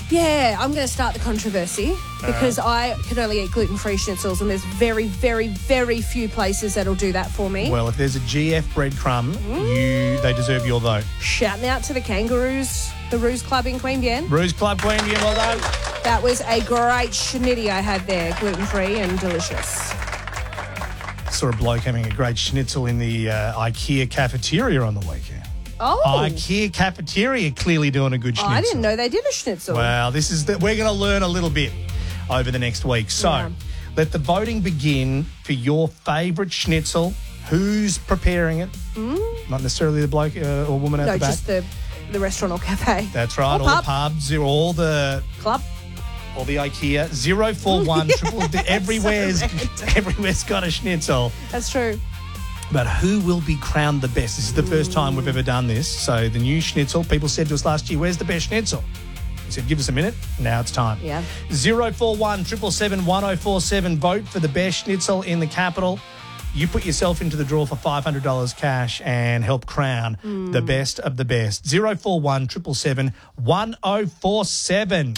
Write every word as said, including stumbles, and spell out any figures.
Yeah, I'm going to start the controversy because uh, I can only eat gluten-free schnitzels, and there's very, very, very few places that'll do that for me. Well, if there's a G F breadcrumb, mm. you they deserve your vote. Shouting out to the Kangaroos, the Roos Club in Queanbeyan. Roos Club Queanbeyan, well done. That was a great schnitty I had there, gluten-free and delicious. Saw a bloke having a great schnitzel in the uh, IKEA cafeteria on the weekend. Oh. IKEA cafeteria clearly doing a good schnitzel. Oh, I didn't know they did a schnitzel. Well, this is the, we're going to learn a little bit over the next week. So yeah. Let the voting begin for your favourite schnitzel. Who's preparing it? Mm. Not necessarily the bloke uh, or woman at no, the back. No, just the, the restaurant or cafe. That's right. Or all pub. the pubs, all the... Club. All the IKEA. zero four one triple everywhere's, so everywhere's got a schnitzel. That's true. But who will be crowned the best? This is the first time we've ever done this. So the new schnitzel, people said to us last year, where's the best schnitzel? We said, give us a minute. Now it's time. Yeah. zero four one seven seven one oh four seven. Vote for the best schnitzel in the capital. You put yourself into the draw for five hundred dollars cash and help crown mm. the best of the best. zero four one seven seven one oh four seven.